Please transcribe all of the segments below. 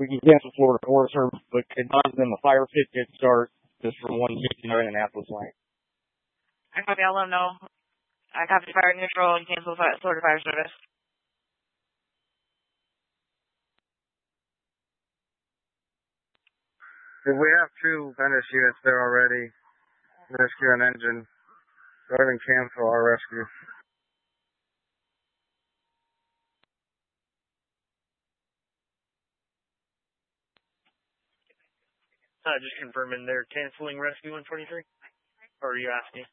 we can cancel Florida Forest Service, but advise them a fire pit did start just for 159 Annapolis Lane. I copy. I'll let them know. I copy fire neutral and cancel Florida Fire Service. If we have 2 Venice units there already, rescue an engine, go ahead and cancel our rescue. Just confirming they're canceling rescue 123? Or are you asking?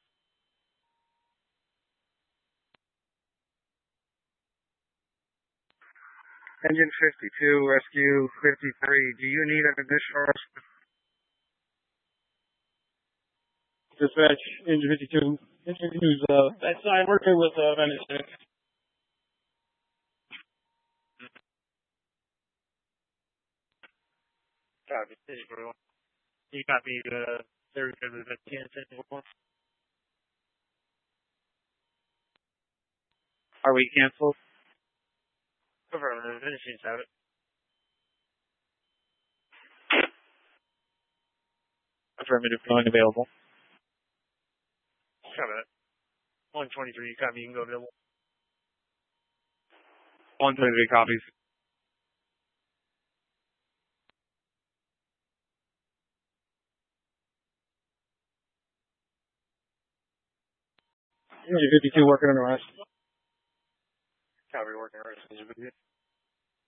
Engine 52, rescue 53. Do you need an additional rescue? Dispatch, engine 52. Engine 52's, that's I'm working with, Venice units. Copy. You copy, they're good with the TNT. Are we canceled? Affirmative. Venice units have it. Affirmative, going available. Copy that. 123, you copy, you can go available. 123 copies. Engine 52 working on the rest. Copy, working on the rest.